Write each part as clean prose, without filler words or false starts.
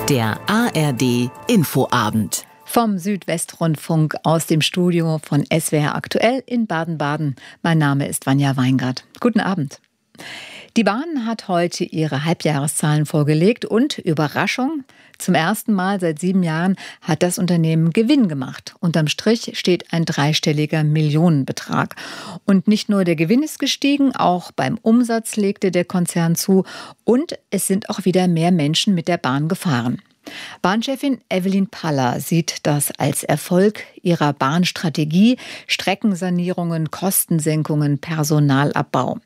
Der ARD Infoabend. Vom Südwestrundfunk aus dem Studio von SWR aktuell in Baden-Baden. Mein Name ist Vanja Weingart. Guten Abend. Die Bahn hat heute ihre Halbjahreszahlen vorgelegt und Überraschung, zum ersten Mal seit 7 Jahren hat das Unternehmen Gewinn gemacht. Unterm Strich steht ein dreistelliger Millionenbetrag. Und nicht nur der Gewinn ist gestiegen, auch beim Umsatz legte der Konzern zu und es sind auch wieder mehr Menschen mit der Bahn gefahren. Bahnchefin Evelyn Paller sieht das als Erfolg ihrer Bahnstrategie: Streckensanierungen, Kostensenkungen, Personalabbau.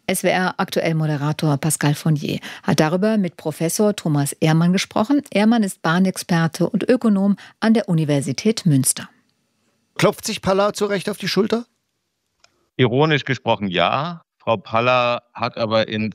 SWR-Aktuell-Moderator Pascal Fournier hat darüber mit Professor Thomas Ehrmann gesprochen. Ehrmann ist Bahnexperte und Ökonom an der Universität Münster. Klopft sich Paller zu Recht auf die Schulter? Ironisch gesprochen ja. Frau Paller hat aber in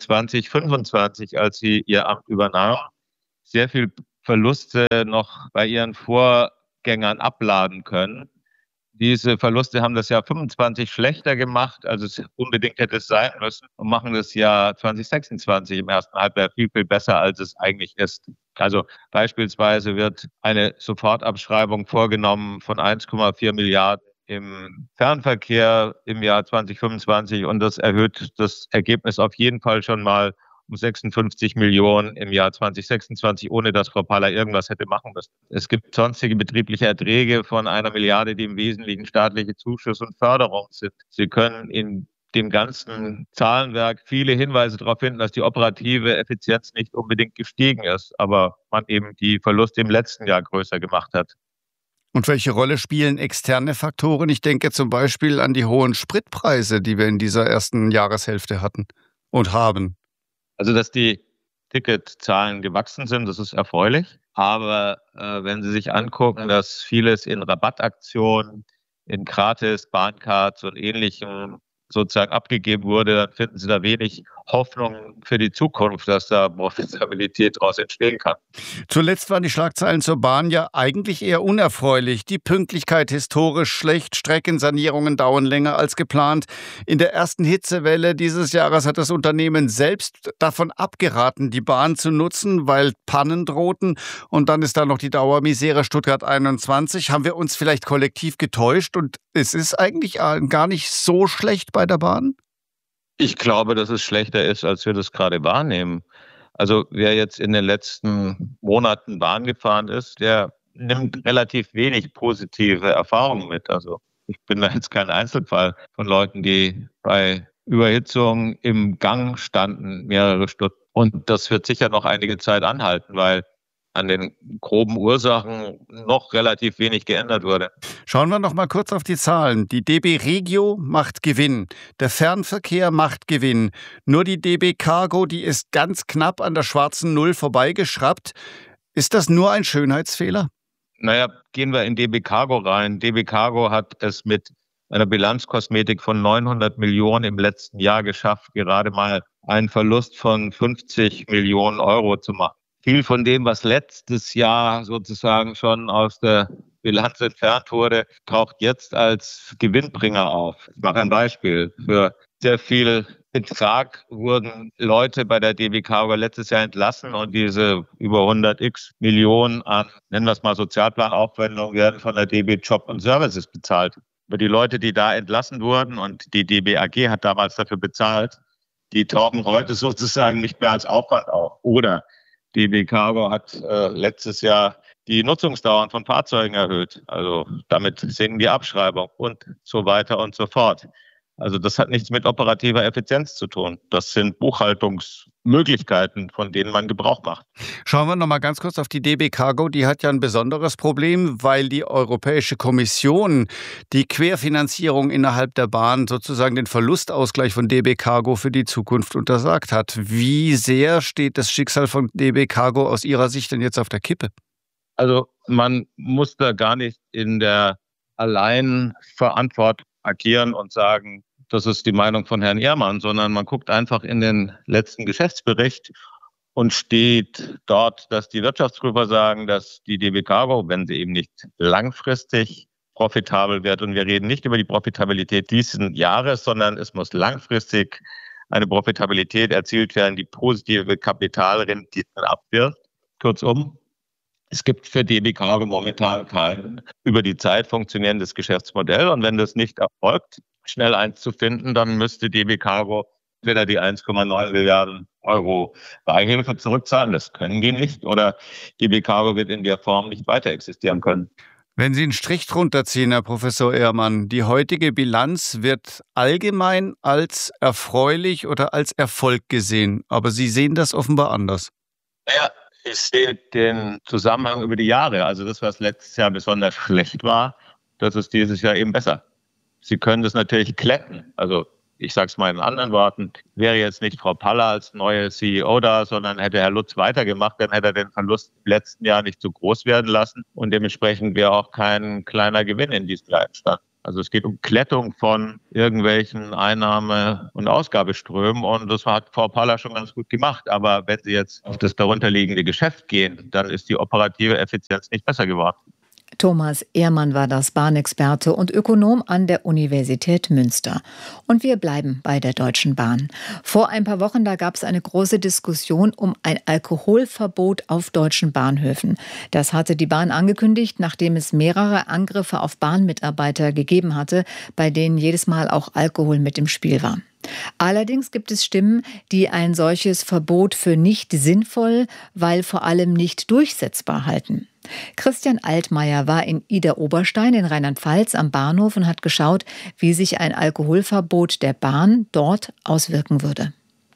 2025, als sie ihr Amt übernahm, sehr viel Verluste noch bei ihren Vorgängern abladen können. Diese Verluste haben das Jahr 25 schlechter gemacht, als es unbedingt hätte sein müssen, und machen das Jahr 2026 im ersten Halbjahr viel, viel besser, als es eigentlich ist. Also beispielsweise wird eine Sofortabschreibung vorgenommen von 1,4 Milliarden im Fernverkehr im Jahr 2025 und das erhöht das Ergebnis auf jeden Fall schon mal um 56 Millionen im Jahr 2026, ohne dass Frau Paller irgendwas hätte machen müssen. Es gibt sonstige betriebliche Erträge von 1 Milliarde, die im Wesentlichen staatliche Zuschüsse und Förderung sind. Sie können in dem ganzen Zahlenwerk viele Hinweise darauf finden, dass die operative Effizienz nicht unbedingt gestiegen ist, aber man eben die Verluste im letzten Jahr größer gemacht hat. Und welche Rolle spielen externe Faktoren? Ich denke zum Beispiel an die hohen Spritpreise, die wir in dieser ersten Jahreshälfte hatten und haben. Also, dass die Ticketzahlen gewachsen sind, das ist erfreulich. Aber wenn Sie sich angucken, dass vieles in Rabattaktionen, in Gratis, Bahncards und Ähnlichem sozusagen abgegeben wurde, dann finden Sie da wenig Hoffnung für die Zukunft, dass da Profitabilität daraus entstehen kann. Zuletzt waren die Schlagzeilen zur Bahn ja eigentlich eher unerfreulich. Die Pünktlichkeit historisch schlecht, Streckensanierungen dauern länger als geplant. In der ersten Hitzewelle dieses Jahres hat das Unternehmen selbst davon abgeraten, die Bahn zu nutzen, weil Pannen drohten. Und dann ist da noch die Dauermisere Stuttgart 21. Haben wir uns vielleicht kollektiv getäuscht und es ist eigentlich gar nicht so schlecht bei der Bahn? Ich glaube, dass es schlechter ist, als wir das gerade wahrnehmen. Also wer jetzt in den letzten Monaten Bahn gefahren ist, der nimmt relativ wenig positive Erfahrungen mit. Also ich bin da jetzt kein Einzelfall von Leuten, die bei Überhitzung im Gang standen, mehrere Stunden. Und das wird sicher noch einige Zeit anhalten, weil an den groben Ursachen noch relativ wenig geändert wurde. Schauen wir noch mal kurz auf die Zahlen. Die DB Regio macht Gewinn. Der Fernverkehr macht Gewinn. Nur die DB Cargo, die ist ganz knapp an der schwarzen Null vorbeigeschraubt. Ist das nur ein Schönheitsfehler? Naja, gehen wir in DB Cargo rein. DB Cargo hat es mit einer Bilanzkosmetik von 900 Millionen im letzten Jahr geschafft, gerade mal einen Verlust von 50 Millionen Euro zu machen. Viel von dem, was letztes Jahr sozusagen schon aus der Bilanz entfernt wurde, taucht jetzt als Gewinnbringer auf. Ich mache ein Beispiel. Für sehr viel Betrag wurden Leute bei der DB Cargo letztes Jahr entlassen und diese über 100x Millionen an, nennen wir es mal Sozialplanaufwendungen, werden von der DB Job und Services bezahlt. Aber die Leute, die da entlassen wurden und die DB AG hat damals dafür bezahlt, die tauchen heute sozusagen nicht mehr als Aufwand auf. Oder DB Cargo hat letztes Jahr die Nutzungsdauern von Fahrzeugen erhöht. Also damit sinken die Abschreibungen und so weiter und so fort. Also das hat nichts mit operativer Effizienz zu tun. Das sind Buchhaltungsmöglichkeiten, von denen man Gebrauch macht. Schauen wir noch mal ganz kurz auf die DB Cargo. Die hat ja ein besonderes Problem, weil die Europäische Kommission die Querfinanzierung innerhalb der Bahn, sozusagen den Verlustausgleich von DB Cargo für die Zukunft untersagt hat. Wie sehr steht das Schicksal von DB Cargo aus Ihrer Sicht denn jetzt auf der Kippe? Also man muss da gar nicht in der Alleinverantwortung agieren und sagen, das ist die Meinung von Herrn Ehrmann, sondern man guckt einfach in den letzten Geschäftsbericht und steht dort, dass die Wirtschaftsprüfer sagen, dass die DB Cargo, wenn sie eben nicht langfristig profitabel wird, und wir reden nicht über die Profitabilität diesen Jahres, sondern es muss langfristig eine Profitabilität erzielt werden, die positive Kapitalrenditen abwirft. Kurzum, Es gibt für DB Cargo momentan kein über die Zeit funktionierendes Geschäftsmodell. Und wenn das nicht erfolgt, schnell eins zu finden, dann müsste DB Cargo entweder die 1,9 Milliarden Euro Beihilfe zurückzahlen. Das können die nicht. Oder DB Cargo wird in der Form nicht weiter existieren können. Wenn Sie einen Strich drunter ziehen, Herr Professor Ehrmann, die heutige Bilanz wird allgemein als erfreulich oder als Erfolg gesehen. Aber Sie sehen das offenbar anders. Naja, ich sehe den Zusammenhang über die Jahre. Also das, was letztes Jahr besonders schlecht war, das ist dieses Jahr eben besser. Sie können das natürlich glätten. Also ich sage es mal in anderen Worten, wäre jetzt nicht Frau Paller als neue CEO da, sondern hätte Herr Lutz weitergemacht, dann hätte er den Verlust im letzten Jahr nicht zu groß werden lassen und dementsprechend wäre auch kein kleiner Gewinn in diesem Jahr entstanden. Also es geht um Glättung von irgendwelchen Einnahme- und Ausgabeströmen und das hat Frau Paller schon ganz gut gemacht. Aber wenn Sie jetzt auf das darunterliegende Geschäft gehen, dann ist die operative Effizienz nicht besser geworden. Thomas Ehrmann war das Bahnexperte und Ökonom an der Universität Münster. Und wir bleiben bei der Deutschen Bahn. Vor ein paar Wochen, da gab es eine große Diskussion um ein Alkoholverbot auf deutschen Bahnhöfen. Das hatte die Bahn angekündigt, nachdem es mehrere Angriffe auf Bahnmitarbeiter gegeben hatte, bei denen jedes Mal auch Alkohol mit im Spiel war. Allerdings gibt es Stimmen, die ein solches Verbot für nicht sinnvoll, weil vor allem nicht durchsetzbar halten. Christian Altmaier war in Idar-Oberstein in Rheinland-Pfalz am Bahnhof und hat geschaut, wie sich ein Alkoholverbot der Bahn dort auswirken würde.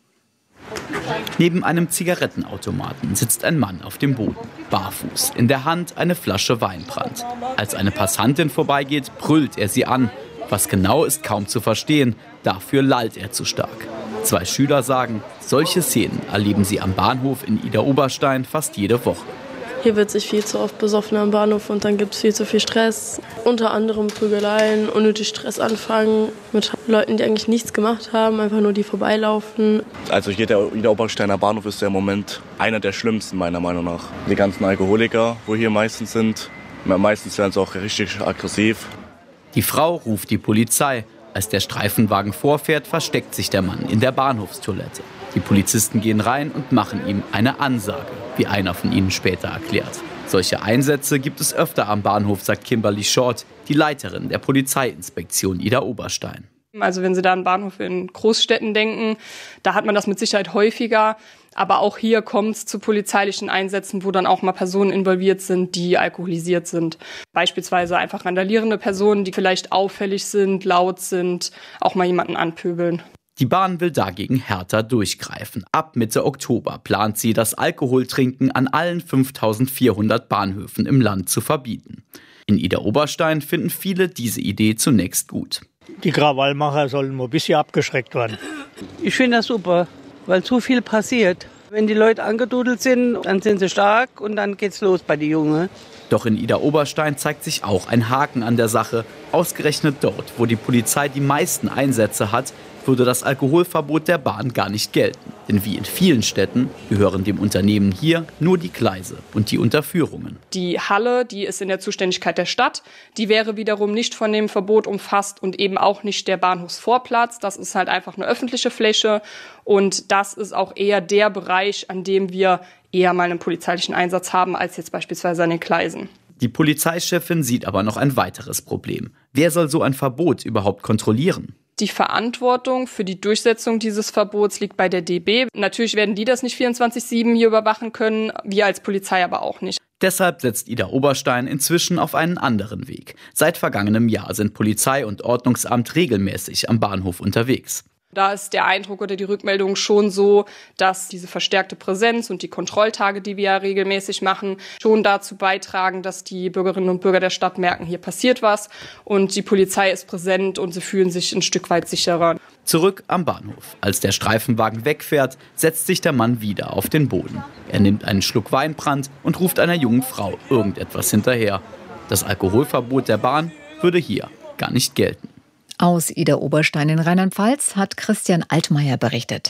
Neben einem Zigarettenautomaten sitzt ein Mann auf dem Boden, barfuß, in der Hand eine Flasche Weinbrand. Als eine Passantin vorbeigeht, brüllt er sie an. Was genau ist kaum zu verstehen, dafür lallt er zu stark. 2 Schüler sagen, solche Szenen erleben sie am Bahnhof in Idar-Oberstein fast jede Woche. Hier wird sich viel zu oft besoffen am Bahnhof und dann gibt es viel zu viel Stress. Unter anderem Prügeleien, unnötig Stress anfangen mit Leuten, die eigentlich nichts gemacht haben, einfach nur die vorbeilaufen. Also hier der Idar-Obersteiner Bahnhof ist ja im Moment einer der schlimmsten meiner Meinung nach. Die ganzen Alkoholiker, wo hier meistens sind, meistens werden sie auch richtig aggressiv. Die Frau ruft die Polizei. Als der Streifenwagen vorfährt, versteckt sich der Mann in der Bahnhofstoilette. Die Polizisten gehen rein und machen ihm eine Ansage, wie einer von ihnen später erklärt. Solche Einsätze gibt es öfter am Bahnhof, sagt Kimberly Short, die Leiterin der Polizeiinspektion Idar-Oberstein. Also wenn Sie da an Bahnhof in Großstädten denken, da hat man das mit Sicherheit häufiger. Aber auch hier kommt es zu polizeilichen Einsätzen, wo dann auch mal Personen involviert sind, die alkoholisiert sind. Beispielsweise einfach randalierende Personen, die vielleicht auffällig sind, laut sind, auch mal jemanden anpöbeln. Die Bahn will dagegen härter durchgreifen. Ab Mitte Oktober plant sie, das Alkoholtrinken an allen 5.400 Bahnhöfen im Land zu verbieten. In Idar-Oberstein finden viele diese Idee zunächst gut. Die Krawallmacher sollen mal ein bisschen abgeschreckt werden. Ich finde das super, weil zu viel passiert. Wenn die Leute angedudelt sind, dann sind sie stark und dann geht's los bei den Jungen. Doch in Idar-Oberstein zeigt sich auch ein Haken an der Sache. Ausgerechnet dort, wo die Polizei die meisten Einsätze hat, würde das Alkoholverbot der Bahn gar nicht gelten. Denn wie in vielen Städten gehören dem Unternehmen hier nur die Gleise und die Unterführungen. Die Halle, die ist in der Zuständigkeit der Stadt, die wäre wiederum nicht von dem Verbot umfasst und eben auch nicht der Bahnhofsvorplatz. Das ist halt einfach eine öffentliche Fläche und das ist auch eher der Bereich, an dem wir eher mal einen polizeilichen Einsatz haben, als jetzt beispielsweise an den Gleisen. Die Polizeichefin sieht aber noch ein weiteres Problem. Wer soll so ein Verbot überhaupt kontrollieren? Die Verantwortung für die Durchsetzung dieses Verbots liegt bei der DB. Natürlich werden die das nicht 24/7 hier überwachen können, wir als Polizei aber auch nicht. Deshalb setzt Idar-Oberstein inzwischen auf einen anderen Weg. Seit vergangenem Jahr sind Polizei und Ordnungsamt regelmäßig am Bahnhof unterwegs. Da ist der Eindruck oder die Rückmeldung schon so, dass diese verstärkte Präsenz und die Kontrolltage, die wir ja regelmäßig machen, schon dazu beitragen, dass die Bürgerinnen und Bürger der Stadt merken, hier passiert was und die Polizei ist präsent und sie fühlen sich ein Stück weit sicherer. Zurück am Bahnhof. Als der Streifenwagen wegfährt, setzt sich der Mann wieder auf den Boden. Er nimmt einen Schluck Weinbrand und ruft einer jungen Frau irgendetwas hinterher. Das Alkoholverbot der Bahn würde hier gar nicht gelten. Aus Idar-Oberstein in Rheinland-Pfalz hat Christian Altmaier berichtet.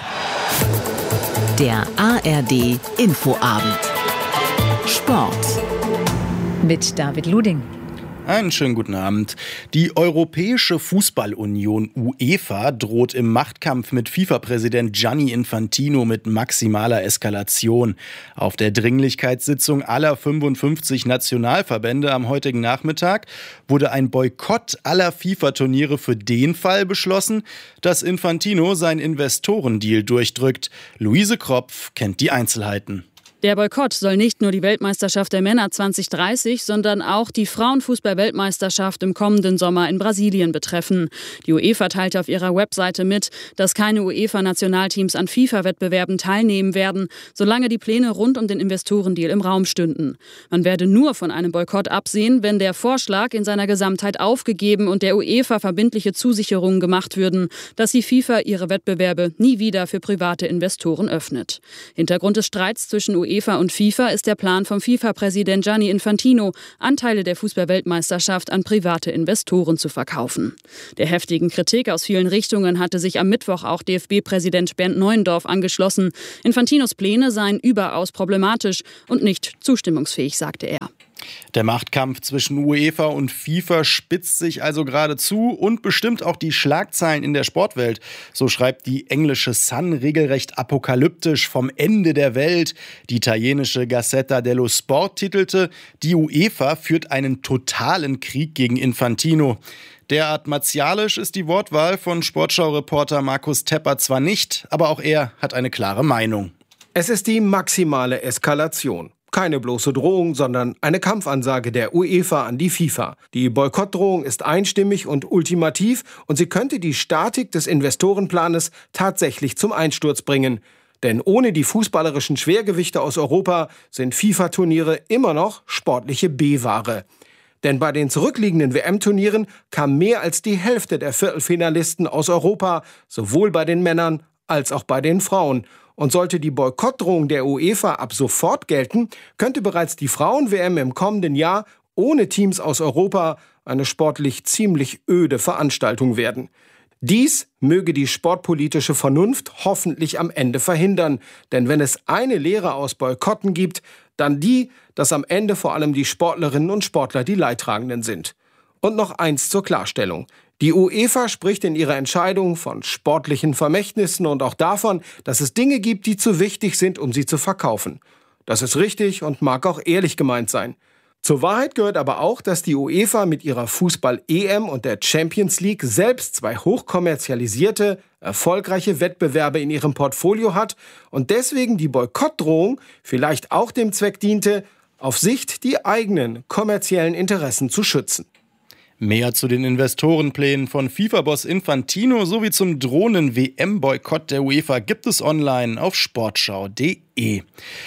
Der ARD Infoabend. Sport. Mit David Luding. Einen schönen guten Abend. Die Europäische Fußballunion UEFA droht im Machtkampf mit FIFA-Präsident Gianni Infantino mit maximaler Eskalation. Auf der Dringlichkeitssitzung aller 55 Nationalverbände am heutigen Nachmittag wurde ein Boykott aller FIFA-Turniere für den Fall beschlossen, dass Infantino seinen Investorendeal durchdrückt. Luise Kropf kennt die Einzelheiten. Der Boykott soll nicht nur die Weltmeisterschaft der Männer 2030, sondern auch die Frauenfußball-Weltmeisterschaft im kommenden Sommer in Brasilien betreffen. Die UEFA teilte auf ihrer Webseite mit, dass keine UEFA-Nationalteams an FIFA-Wettbewerben teilnehmen werden, solange die Pläne rund um den Investorendeal im Raum stünden. Man werde nur von einem Boykott absehen, wenn der Vorschlag in seiner Gesamtheit aufgegeben und der UEFA verbindliche Zusicherungen gemacht würden, dass die FIFA ihre Wettbewerbe nie wieder für private Investoren öffnet. Hintergrund des Streits zwischen UEFA und FIFA ist der Plan vom FIFA-Präsident Gianni Infantino, Anteile der Fußball-Weltmeisterschaft an private Investoren zu verkaufen. Der heftigen Kritik aus vielen Richtungen hatte sich am Mittwoch auch DFB-Präsident Bernd Neuendorf angeschlossen. Infantinos Pläne seien überaus problematisch und nicht zustimmungsfähig, sagte er. Der Machtkampf zwischen UEFA und FIFA spitzt sich also geradezu und bestimmt auch die Schlagzeilen in der Sportwelt. So schreibt die englische Sun regelrecht apokalyptisch vom Ende der Welt. Die italienische Gazzetta dello Sport titelte, die UEFA führt einen totalen Krieg gegen Infantino. Derart martialisch ist die Wortwahl von Sportschau-Reporter Markus Tepper zwar nicht, aber auch er hat eine klare Meinung. Es ist die maximale Eskalation. Keine bloße Drohung, sondern eine Kampfansage der UEFA an die FIFA. Die Boykottdrohung ist einstimmig und ultimativ und sie könnte die Statik des Investorenplanes tatsächlich zum Einsturz bringen. Denn ohne die fußballerischen Schwergewichte aus Europa sind FIFA-Turniere immer noch sportliche B-Ware. Denn bei den zurückliegenden WM-Turnieren kam mehr als die Hälfte der Viertelfinalisten aus Europa, sowohl bei den Männern als auch bei den Frauen. Und sollte die Boykottdrohung der UEFA ab sofort gelten, könnte bereits die Frauen-WM im kommenden Jahr ohne Teams aus Europa eine sportlich ziemlich öde Veranstaltung werden. Dies möge die sportpolitische Vernunft hoffentlich am Ende verhindern. Denn wenn es eine Lehre aus Boykotten gibt, dann die, dass am Ende vor allem die Sportlerinnen und Sportler die Leidtragenden sind. Und noch eins zur Klarstellung. Die UEFA spricht in ihrer Entscheidung von sportlichen Vermächtnissen und auch davon, dass es Dinge gibt, die zu wichtig sind, um sie zu verkaufen. Das ist richtig und mag auch ehrlich gemeint sein. Zur Wahrheit gehört aber auch, dass die UEFA mit ihrer Fußball-EM und der Champions League selbst zwei hochkommerzialisierte, erfolgreiche Wettbewerbe in ihrem Portfolio hat und deswegen die Boykottdrohung vielleicht auch dem Zweck diente, auf Sicht die eigenen kommerziellen Interessen zu schützen. Mehr zu den Investorenplänen von FIFA-Boss Infantino sowie zum drohenden WM-Boykott der UEFA gibt es online auf sportschau.de.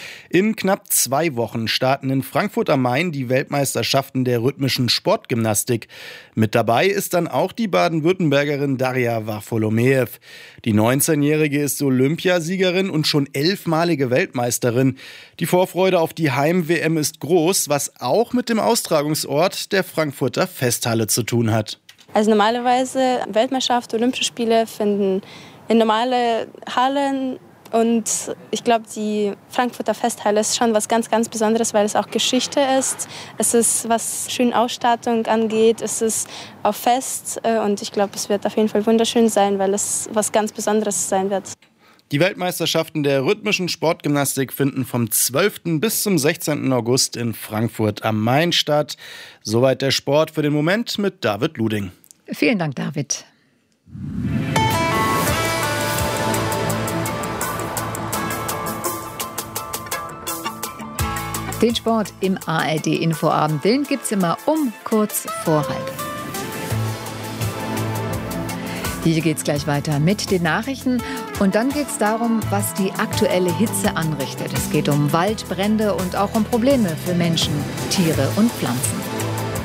In knapp 2 Wochen starten in Frankfurt am Main die Weltmeisterschaften der rhythmischen Sportgymnastik. Mit dabei ist dann auch die Baden-Württembergerin Daria Varfolomeev. Die 19-Jährige ist Olympiasiegerin und schon 11-malige Weltmeisterin. Die Vorfreude auf die Heim-WM ist groß, was auch mit dem Austragungsort der Frankfurter Festhalle zu tun hat. Also normalerweise Weltmeisterschaft, Olympische Spiele finden in normale Hallen. Und ich glaube, die Frankfurter Festhalle ist schon was ganz, ganz Besonderes, weil es auch Geschichte ist. Es ist, was schöne Ausstattung angeht, es ist auch fest. Und ich glaube, es wird auf jeden Fall wunderschön sein, weil es was ganz Besonderes sein wird. Die Weltmeisterschaften der rhythmischen Sportgymnastik finden vom 12. bis zum 16. August in Frankfurt am Main statt. Soweit der Sport für den Moment mit David Luding. Vielen Dank, David. Den Sport im ARD-Infoabend, den gibt's immer um kurz vor halb. Hier geht's gleich weiter mit den Nachrichten und dann geht's darum, was die aktuelle Hitze anrichtet. Es geht um Waldbrände und auch um Probleme für Menschen, Tiere und Pflanzen.